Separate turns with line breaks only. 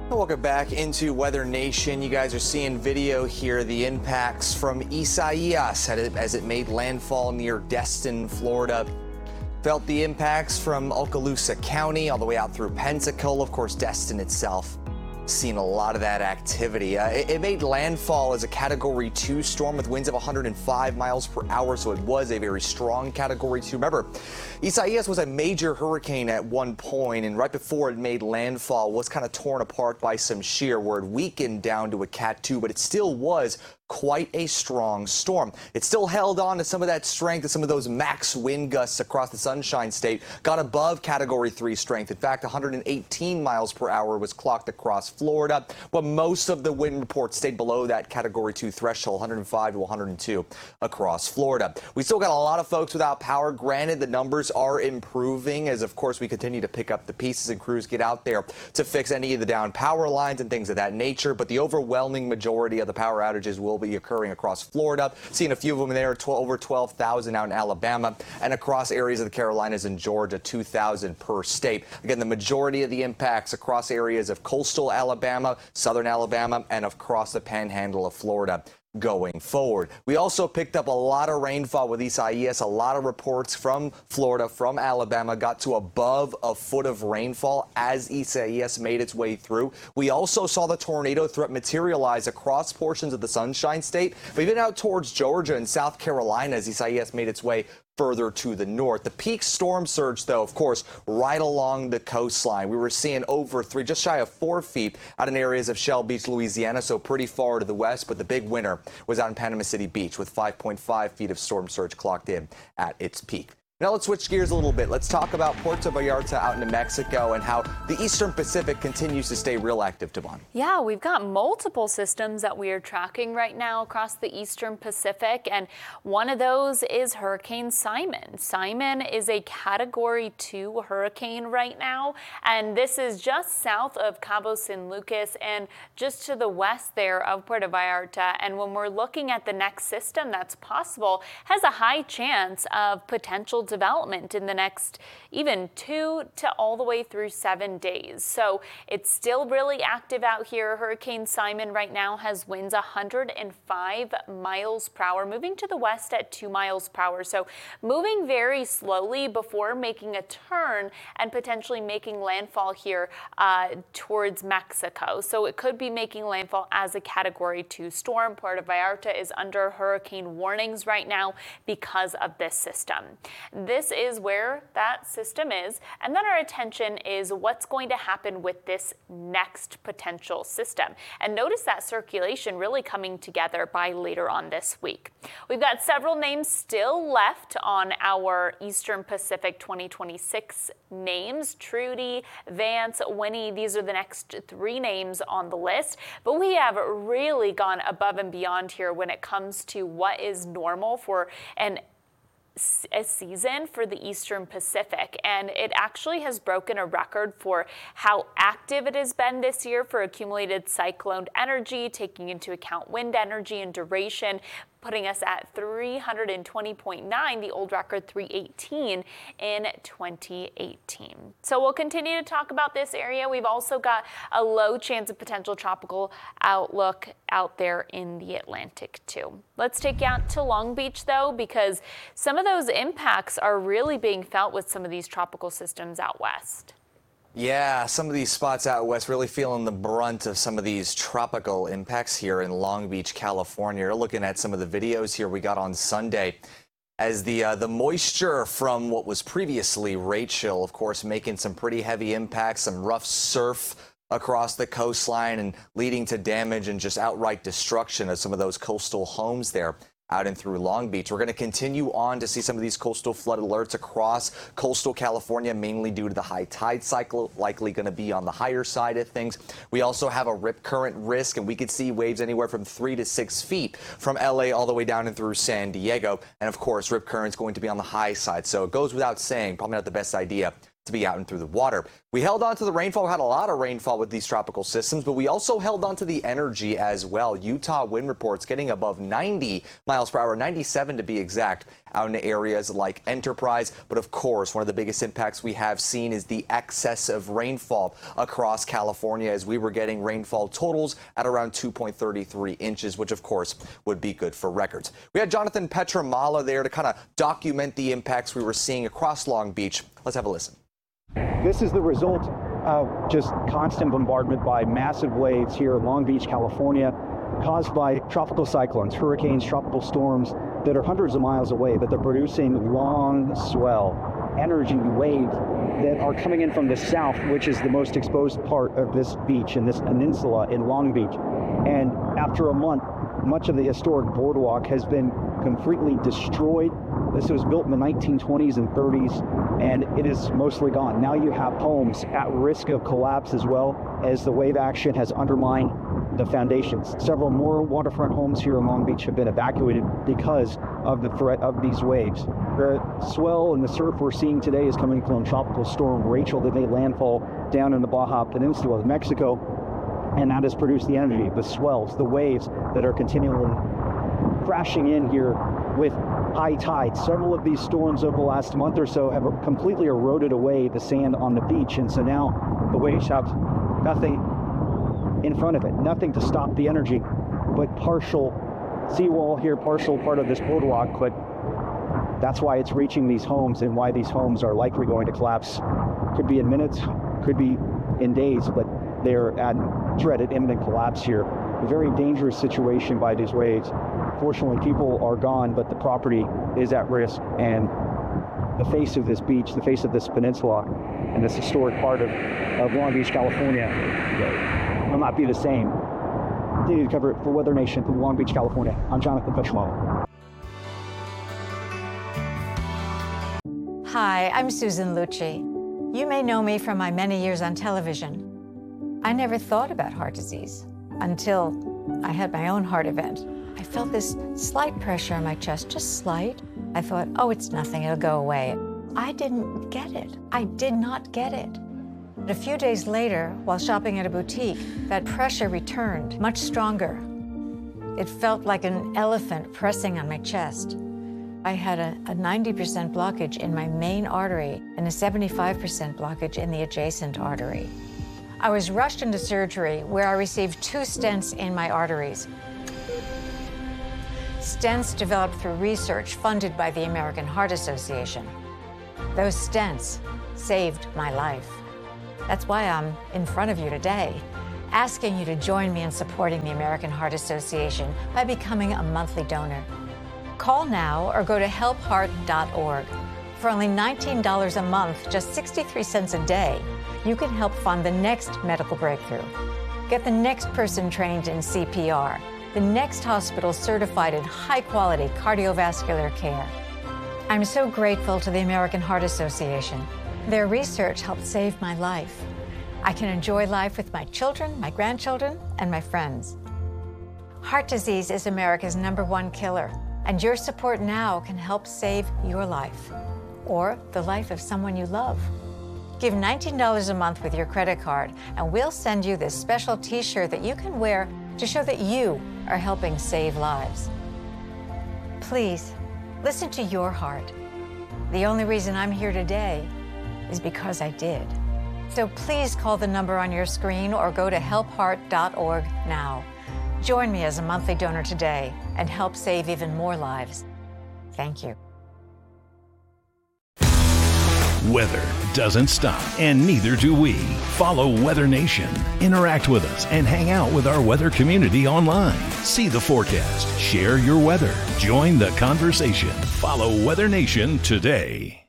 Welcome back into Weather Nation. You guys are seeing video here, the impacts from Isaias as it made landfall near Destin, Florida. Felt the impacts from Okaloosa County all the way out through Pensacola. Of course, Destin itself seen a lot of that activity. It made landfall as a Category 2 storm with winds of 105 miles per hour, so it was a very strong Category 2. Remember, Isaias was a major hurricane at one point, and right before it made landfall was kind of torn apart by some shear where it weakened down to a Cat 2, but it still was quite a strong storm. It still held on to some of that strength and some of those max wind gusts across the Sunshine State, got above Category 3 strength. In fact, 118 miles per hour was clocked across Florida, but most of the wind reports stayed below that Category 2 threshold, 105 to 102 across Florida. We still got a lot of folks without power. Granted, the numbers are improving as, of course, we continue to pick up the pieces and crews get out there to fix any of the down power lines and things of that nature, but the overwhelming majority of the power outages will be occurring across Florida. Seeing a few of them there, over 12,000 out in Alabama, and across areas of the Carolinas and Georgia, 2,000 per state. Again, the majority of the impacts across areas of coastal Alabama, southern Alabama, and across the panhandle of Florida going forward. We also picked up a lot of rainfall with Isaias. A lot of reports from Florida, from Alabama, got to above a foot of rainfall as Isaias made its way through. We also saw the tornado threat materialize across portions of the Sunshine State, but even out towards Georgia and South Carolina as Isaias made its way further to the north. The peak storm surge, though, of course, right along the coastline. We were seeing over just shy of 4 feet out in areas of Shell Beach, Louisiana, so pretty far to the west, but the big winner was out in Panama City Beach with 5.5 feet of storm surge clocked in at its peak. Now let's switch gears a little bit. Let's talk about Puerto Vallarta out in New Mexico and how the Eastern Pacific continues to stay real active, Devon.
Yeah, we've got multiple systems that we are tracking right now across the Eastern Pacific, and one of those is Hurricane Simon. Simon is a Category 2 hurricane right now, and this is just south of Cabo San Lucas and just to the west there of Puerto Vallarta. And when we're looking at the next system that's possible, has a high chance of potential development in the next even 2 to all the way through 7 days. So it's still really active out here. Hurricane Simon right now has winds 105 miles per hour, moving to the west at 2 miles per hour. So moving very slowly before making a turn and potentially making landfall here towards Mexico. So it could be making landfall as a Category 2 storm. Puerto Vallarta is under hurricane warnings right now because of this system. This is where that system is, and then our attention is what's going to happen with this next potential system. And notice that circulation really coming together by later on this week. We've got several names still left on our Eastern Pacific 2026 names. Trudy, Vance, Winnie, these are the next 3 names on the list, but we have really gone above and beyond here when it comes to what is normal for a season for the Eastern Pacific, and it actually has broken a record for how active it has been this year for accumulated cyclone energy, taking into account wind energy and duration, putting us at 320.9, the old record 318 in 2018. So we'll continue to talk about this area. We've also got a low chance of potential tropical outlook out there in the Atlantic too. Let's take you out to Long Beach though, because some of those impacts are really being felt with some of these tropical systems out west.
Yeah, some of these spots out west really feeling the brunt of some of these tropical impacts here in Long Beach, California. You're looking at some of the videos here we got on Sunday as the moisture from what was previously Rachel, of course, making some pretty heavy impacts, some rough surf across the coastline and leading to damage and just outright destruction of some of those coastal homes there out and through Long Beach. We're going to continue on to see some of these coastal flood alerts across coastal California, mainly due to the high tide cycle, likely going to be on the higher side of things. We also have a rip current risk, and we could see waves anywhere from 3 to 6 feet from LA all the way down and through San Diego. And of course, rip current's going to be on the high side. So it goes without saying, probably not the best idea to be out and through the water. We held on to the rainfall. We had a lot of rainfall with these tropical systems, but we also held on to the energy as well. Utah wind reports getting above 90 miles per hour, 97 to be exact, out in areas like Enterprise. But of course, one of the biggest impacts we have seen is the excess of rainfall across California, as we were getting rainfall totals at around 2.33 inches, which of course would be good for records. We had Jonathan Petramala there to kind of document the impacts we were seeing across Long Beach. Let's have a listen.
This is the result of just constant bombardment by massive waves here in Long Beach, California, caused by tropical cyclones, hurricanes, tropical storms that are hundreds of miles away, but they're producing long swell, energy waves that are coming in from the south, which is the most exposed part of this beach and this peninsula in Long Beach. And after a month, much of the historic boardwalk has been completely destroyed. This was built in the 1920s and 30s, and it is mostly gone. Now you have homes at risk of collapse as well, as the wave action has undermined the foundations. Several more waterfront homes here in Long Beach have been evacuated because of the threat of these waves. The swell and the surf we're seeing today is coming from Tropical Storm Rachel that made landfall down in the Baja Peninsula of Mexico, and that has produced the energy, the swells, the waves that are continually crashing in here with high tide. Several of these storms over the last month or so have completely eroded away the sand on the beach, and so now the waves have nothing in front of it, nothing to stop the energy, but partial seawall here, partial part of this boardwalk. But that's why it's reaching these homes and why these homes are likely going to collapse. Could be in minutes, could be in days, but they're at dreaded imminent collapse here. A very dangerous situation by these waves. Fortunately, people are gone, but the property is at risk, and the face of this beach, the face of this peninsula, and this historic part of Long Beach, California, will not be the same. Continue to cover it for Weather Nation from Long Beach, California. I'm Jonathan Petramala.
Hi, I'm Susan Lucci. You may know me from my many years on television. I never thought about heart disease until I had my own heart event. I felt this slight pressure on my chest, just slight. I thought, oh, it's nothing, it'll go away. I didn't get it. I did not get it. But a few days later, while shopping at a boutique, that pressure returned, much stronger. It felt like an elephant pressing on my chest. I had a 90% blockage in my main artery and a 75% blockage in the adjacent artery. I was rushed into surgery where I received 2 stents in my arteries. Stents developed through research funded by the American Heart Association. Those stents saved my life. That's why I'm in front of you today, asking you to join me in supporting the American Heart Association by becoming a monthly donor. Call now or go to helpheart.org. For only $19 a month, just 63 cents a day, you can help fund the next medical breakthrough. Get the next person trained in CPR, the next hospital certified in high-quality cardiovascular care. I'm so grateful to the American Heart Association. Their research helped save my life. I can enjoy life with my children, my grandchildren, and my friends. Heart disease is America's #1 killer, and your support now can help save your life or the life of someone you love. Give $19 a month with your credit card, and we'll send you this special t-shirt that you can wear to show that you are helping save lives. Please, listen to your heart. The only reason I'm here today is because I did. So please call the number on your screen or go to helpheart.org now. Join me as a monthly donor today and help save even more lives. Thank you.
Weather doesn't stop, and neither do we. Follow Weather Nation, interact with us, and hang out with our weather community online. See the forecast, share your weather, join the conversation. Follow Weather Nation today.